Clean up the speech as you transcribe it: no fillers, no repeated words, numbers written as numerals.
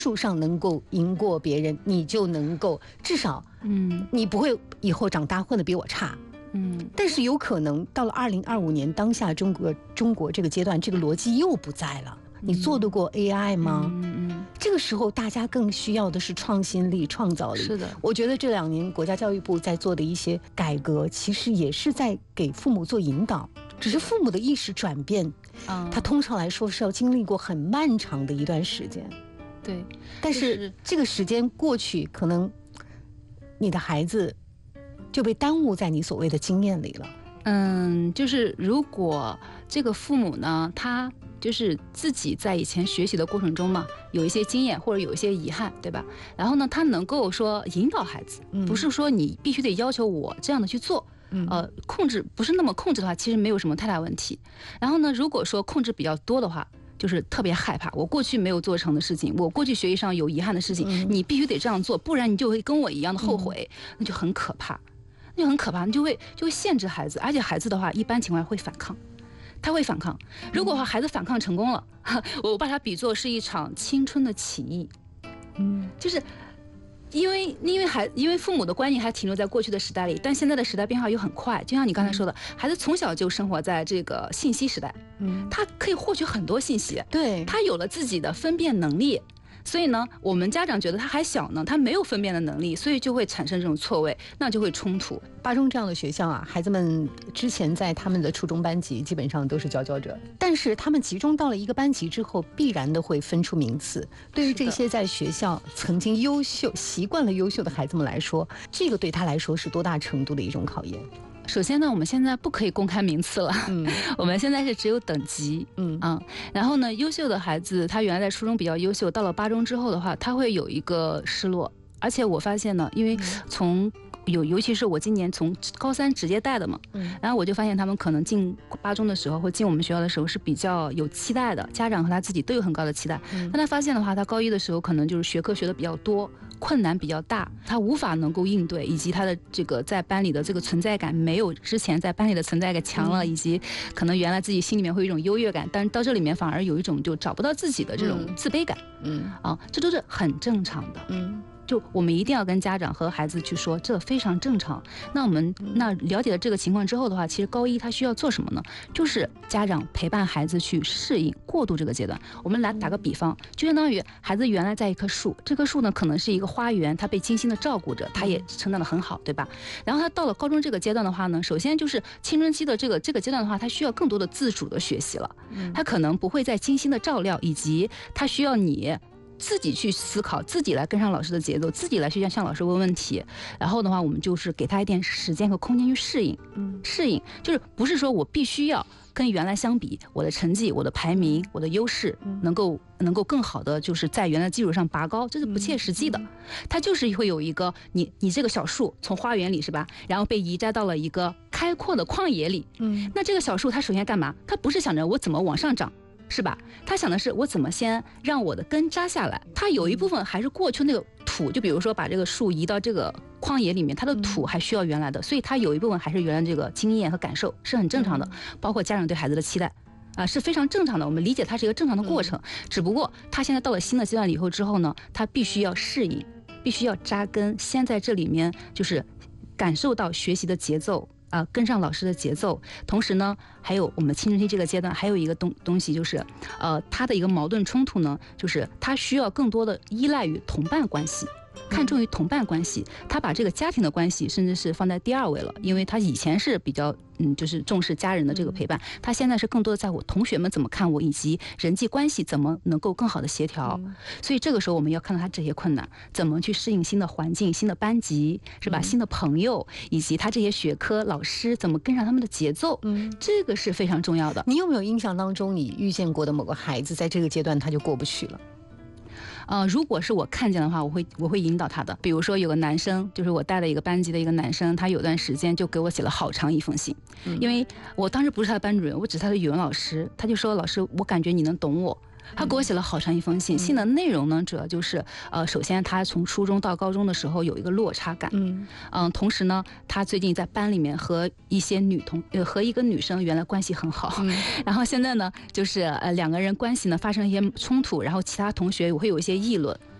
术上能够赢过别人，你就能够至少，你不会以后长大混得比我差。但是有可能到了2025年当下中国这个阶段，这个逻辑又不在了。你做得过 AI 吗？这个时候大家更需要的是创新力、创造力。 是的， 我觉得这2年国家教育部在做的一些改革，其实也是在给父母做引导。只是父母的意识转变，他通常来说是要经历过很漫长的一段时间。 对， 但是这个时间过去，可能你的孩子就被耽误在你所谓的经验里了。 就是如果这个父母呢，他就是自己在以前学习的过程中嘛，有一些经验或者有一些遗憾，对吧？然后呢，他能够说引导孩子，不是说你必须得要求我这样的去做。控制不是那么控制的话，其实没有什么太大问题。然后呢，如果说控制比较多的话，就是特别害怕，我过去没有做成的事情，我过去学习上有遗憾的事情，你必须得这样做，不然你就会跟我一样的后悔，那就很可怕，你就会限制孩子，而且孩子的话，一般情况下会反抗。他会反抗，如果孩子反抗成功了，我把它比作是一场青春的起义，就是因为父母的观念还停留在过去的时代里，但现在的时代变化又很快，就像你刚才说的，孩子从小就生活在这个信息时代，他可以获取很多信息， 对， 他有了自己的分辨能力。所以呢，我们家长觉得他还小呢，他没有分辨的能力，所以就会产生这种错位，那就会冲突。 8中这样的学校啊，孩子们之前在他们的初中班级基本上都是佼佼者，但是他们集中到了一个班级之后，必然的会分出名次。对于这些在学校曾经优秀、习惯了优秀的孩子们来说，这个对他来说是多大程度的一种考验？ 首先呢，我们现在不可以公开名次了，我们现在是只有等级，然后呢，优秀的孩子他原来在初中比较优秀，到了8中之后的话，他会有一个失落，而且我发现呢，因为尤其是我今年从高3直接带的嘛，然后我就发现他们可能进8中的时候或进我们学校的时候是比较有期待的，家长和他自己都有很高的期待，但他发现的话，他高1的时候可能就是学科学的比较多，困难比较大，他无法能够应对，以及他的这个在班里的这个存在感没有之前在班里的存在感强了，以及可能原来自己心里面会有一种优越感，但是到这里面反而有一种就找不到自己的这种自卑感，这都是很正常的，就我们一定要跟家长和孩子去说，这非常正常。那我们了解了这个情况之后的话，其实高1他需要做什么呢？就是家长陪伴孩子去适应过渡这个阶段。我们来打个比方，就相当于孩子原来在一棵树，这棵树呢可能是一个花园，他被精心的照顾着，他也成长得很好，对吧？然后他到了高中这个阶段的话呢，首先就是青春期的这个阶段的话，他需要更多的自主的学习了，他可能不会再精心的照料，以及他需要你自己去思考，自己来跟上老师的节奏，自己来去向老师问问题。然后的话，我们就是给他一点时间和空间去适应。适应就是不是说我必须要跟原来相比，我的成绩、我的排名、我的优势能够更好的就是在原来基础上拔高，这是不切实际的。它就是会有一个你这个小树从花园里是吧，然后被移栽到了一个开阔的旷野里。那这个小树它首先干嘛？它不是想着我怎么往上长，是吧？他想的是我怎么先让我的根扎下来，他有一部分还是过去那个土，就比如说把这个树移到这个旷野里面，它的土还需要原来的，所以他有一部分还是原来这个经验和感受，是很正常的，包括家长对孩子的期待是非常正常的，我们理解它是一个正常的过程，只不过他现在到了新的阶段以后之后呢，他必须要适应，必须要扎根，先在这里面就是感受到学习的节奏，跟上老师的节奏。同时呢，还有我们青春期这个阶段还有一个东西就是，他的一个矛盾冲突呢，就是他需要更多的依赖于同伴关系，看重于同伴关系，他把这个家庭的关系甚至是放在第2位了，因为他以前是比较就是重视家人的这个陪伴，他现在是更多的在我同学们怎么看我，以及人际关系怎么能够更好的协调。所以这个时候我们要看到他这些困难，怎么去适应新的环境、新的班级，是吧？新的朋友，以及他这些学科老师怎么跟上他们的节奏，这个是非常重要的。 你有没有印象当中你遇见过的某个孩子在这个阶段他就过不去了？ 如果是我看见的话，我会引导他的。比如说有个男生，就是我带的一个班级的一个男生，他有段时间就给我写了好长一封信，因为我当时不是他的班主任，我只是他的语文老师，他就说老师，我感觉你能懂我。 他给我写了好长一封信，信的内容呢，主要就是首先他从初中到高中的时候有一个落差感，同时呢，他最近在班里面和和一个女生原来关系很好，然后现在呢，就是两个人关系呢发生一些冲突，然后其他同学也会有一些议论。